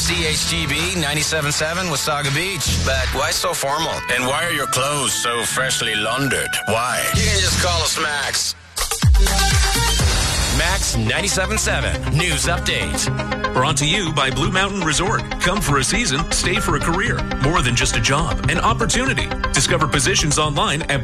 CHGB 97.7 Wasaga Beach. But why so formal? And why are your clothes so freshly laundered? Why? You can just call us Max. Max 97.7 News Update. Brought to you by Blue Mountain Resort. Come for a season, stay for a career. More than just a job, an opportunity. Discover positions online at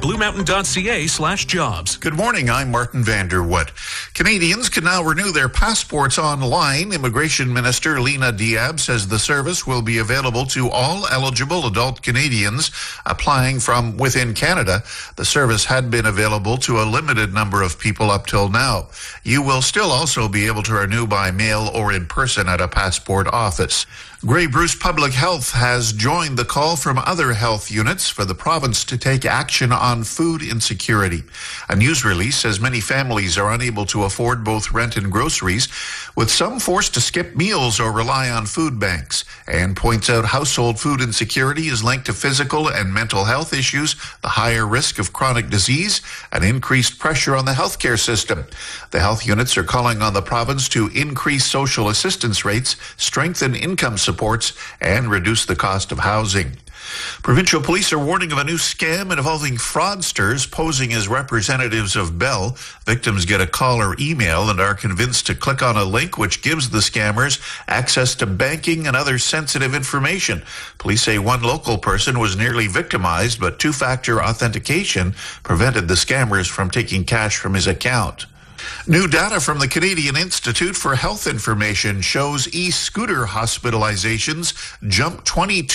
bluemountain.ca/jobs. Good morning, I'm Martin Vanderwood. Canadians can now renew their passports online. Immigration Minister Lena Diab says the service will be available to all eligible adult Canadians applying from within Canada. The service had been available to a limited number of people up till now. You will still also be able to renew by mail or in person at a passport office. Grey Bruce Public Health has joined the call from other health units for the province to take action on food insecurity. A news release says many families are unable to afford both rent and groceries, with some forced to skip meals or rely on food banks, and points out household food insecurity is linked to physical and mental health issues, the higher risk of chronic disease, and increased pressure on the healthcare system. The health units are calling on the province to increase social assistance rates, strengthen income supports, and reduce the cost of housing. Provincial police are warning of a new scam involving fraudsters posing as representatives of Bell. Victims get a call or email and are convinced to click on a link which gives the scammers access to banking and other sensitive information. Police say one local person was nearly victimized, but two-factor authentication prevented the scammers from taking cash from his account. New data from the Canadian Institute for Health Information shows e-scooter hospitalizations jumped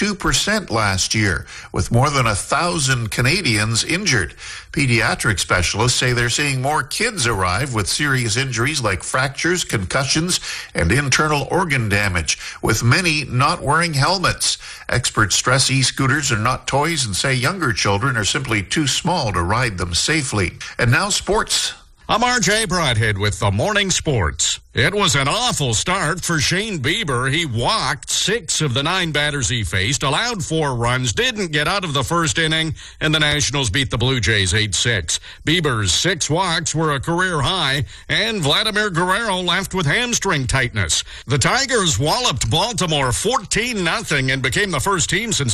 22% last year, with more than 1,000 Canadians injured. Pediatric specialists say they're seeing more kids arrive with serious injuries like fractures, concussions, and internal organ damage, with many not wearing helmets. Experts stress e-scooters are not toys and say younger children are simply too small to ride them safely. And now sports. I'm RJ Broadhead with the Morning Sports. It was an awful start for Shane Bieber. He walked 6 of the 9 batters he faced, allowed 4 runs, didn't get out of the first inning, and the Nationals beat the Blue Jays 8-6. Bieber's 6 walks were a career high, and Vladimir Guerrero left with hamstring tightness. The Tigers walloped Baltimore 14-0 and became the first team since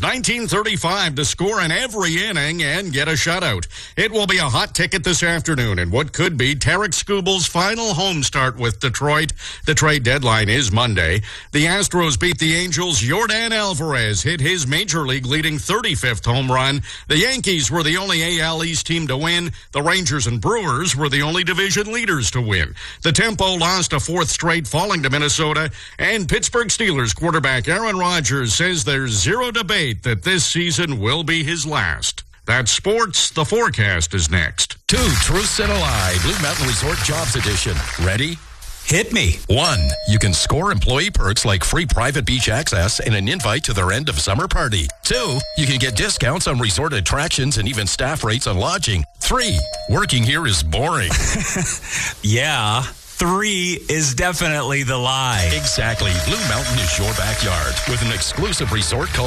1935 to score in every inning and get a shutout. It will be a hot ticket this afternoon in what could be Tarek Skubal's final home start with Detroit. The trade deadline is Monday. The Astros beat the Angels. Yordan Alvarez hit his major league leading 35th home run. The Yankees were the only AL East team to win. The Rangers and Brewers were the only division leaders to win. The Tempo lost a 4th straight, falling to Minnesota. And Pittsburgh Steelers quarterback Aaron Rodgers says there's zero debate that this season will be his last. That's sports. The forecast is next. 2 Truths and a Lie, Blue Mountain Resort Jobs Edition. Ready? Hit me. 1. You can score employee perks like free private beach access and an invite to their end of summer party. 2. You can get discounts on resort attractions and even staff rates on lodging. 3. Working here is boring. Yeah. 3 is definitely the lie. Exactly. Blue Mountain is your backyard with an exclusive resort called